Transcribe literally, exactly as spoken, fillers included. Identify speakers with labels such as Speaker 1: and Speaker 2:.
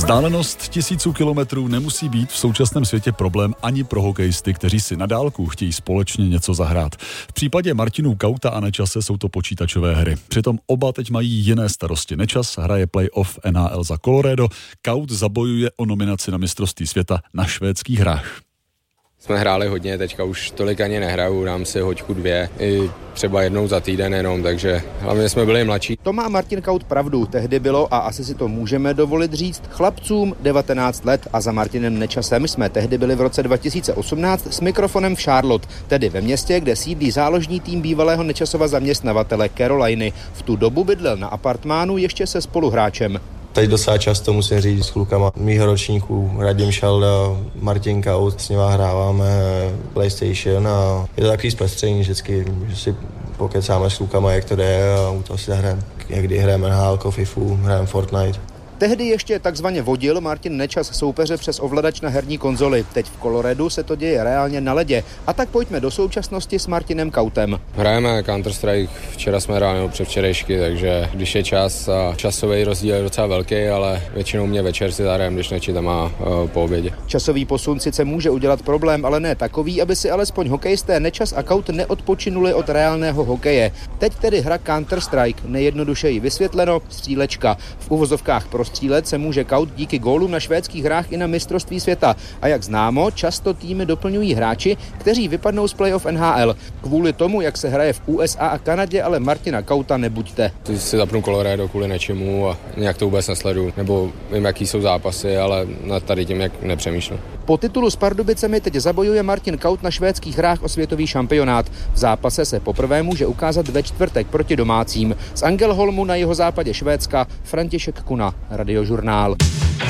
Speaker 1: Vzdálenost tisíců kilometrů nemusí být v současném světě problém ani pro hokejisty, kteří si na dálku chtějí společně něco zahrát. V případě Martinů Kauta a Nečase jsou to počítačové hry. Přitom oba teď mají jiné starosti. Nečas hraje playoff N H L za Colorado, Kaut zabojuje o nominaci na mistrovství světa na švédských hrách.
Speaker 2: Jsme hráli hodně, teďka už tolik ani nehraju, dám si hoďku dvě, i třeba jednou za týden jenom, takže hlavně jsme byli mladší.
Speaker 3: To má Martin Kaut pravdu, tehdy bylo, a asi si to můžeme dovolit říct, chlapcům devatenáct let a za Martinem Nečasem jsme tehdy byli v roce dva tisíce osmnáct s mikrofonem v Charlotte, tedy ve městě, kde sídlí záložní tým bývalého Nečasova zaměstnavatele Caroliny. V tu dobu bydlel na apartmánu ještě se spoluhráčem.
Speaker 4: Teď docela často musím říct s klukama mýho ročníků, Radim Šalda, Martin Kaut, s nimi hráváme PlayStation a je to takový zpestření vždycky, že si pokecáme s klukama, jak to jde a u toho si zahrajeme. Někdy hrajeme N H L, FIFU, hrajeme Fortnite.
Speaker 3: Tehdy ještě takzvaně vodil Martin Nečas soupeře přes ovladač na herní konzoli. Teď v Coloradu se to děje reálně na ledě. A tak pojďme do současnosti s Martinem Kautem.
Speaker 2: Hrajeme Counter-Strike, včera jsme hráli nebo předvčerejšky, takže když je čas a časový rozdíl je docela velký, ale většinou mě večer si zahrajem, když Neči tam má uh, po obědě.
Speaker 3: Časový posun sice může udělat problém, ale ne takový, aby si alespoň hokejisté Nečas a Kaut neodpočinuli od reálného hokeje. Teď tedy hra Counter-Strike, nejjednodušeji vysvětleno střílečka. V uvozovkách pro střílet se může Kaut díky gólům na švédských hrách i na mistrovství světa. A jak známo, často týmy doplňují hráči, kteří vypadnou z playoff N H L. Kvůli tomu, jak se hraje v U S A a Kanadě, ale Martina Kauta nebuďte.
Speaker 2: Ty si zapnu Colorado kvůli Nečemu a nějak to vůbec nesleduju. Nebo vím, jaký jsou zápasy, ale nad tady tím, jak nepřemýšlím.
Speaker 3: Po titulu s Pardubicemi teď zabojuje Martin Kaut na švédských hrách o světový šampionát. V zápase se poprvé může ukázat ve čtvrtek proti domácím. Z Angelholmu na jihozápadě Švédska František Kuna, Radiožurnál.